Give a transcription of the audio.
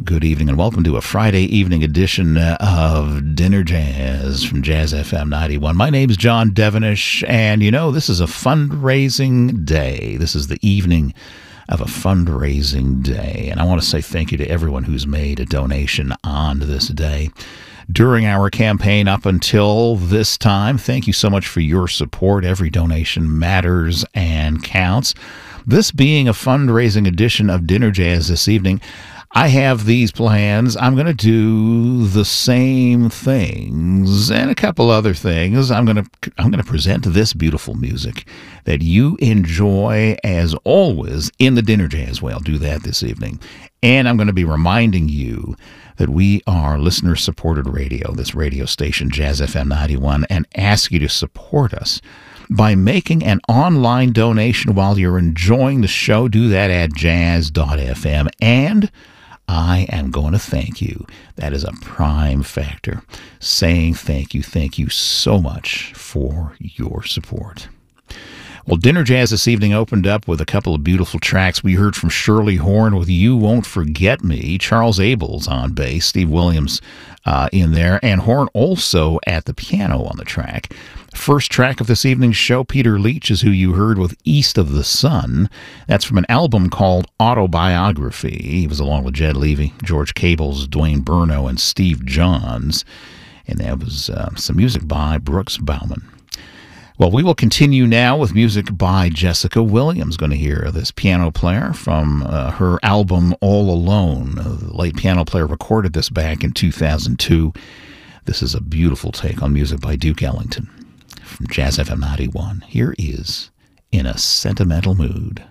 Good evening and welcome to a Friday evening edition of Dinner Jazz from Jazz FM 91. My name is John Devenish, and this is a fundraising day. This is the evening of a fundraising day, and I want to say thank you to everyone who's made a donation on this day. During our campaign up until this time, thank you so much for your support. Every donation matters and counts. This being a fundraising edition of Dinner Jazz this evening, I have these plans. I'm going to do the same things and a couple other things. I'm going to present this beautiful music that you enjoy as always in the Dinner Jazz way. I'll do that this evening. And I'm going to be reminding you that we are listener-supported radio, this radio station, Jazz FM 91, and ask you to support us by making an online donation while you're enjoying the show. Do that at jazz.fm. And I am going to thank you. That is a prime factor. Saying thank you so much for your support. Well, Dinner Jazz this evening opened up with a couple of beautiful tracks. We heard from Shirley Horn with You Won't Forget Me, Charles Abels on bass, Steve Williams in there, and Horn also at the piano on the track. First track of this evening's show, Peter Leach is who you heard with East of the Sun. That's from an album called Autobiography. He was along with Jed Levy, George Cables, Dwayne Burno, and Steve Johns. And that was some music by Brooks Bauman. Well, we will continue now with music by Jessica Williams. Going to hear this piano player from her album All Alone. The late piano player recorded this back in 2002. This is a beautiful take on music by Duke Ellington from Jazz FM 91. Here is In a Sentimental Mood.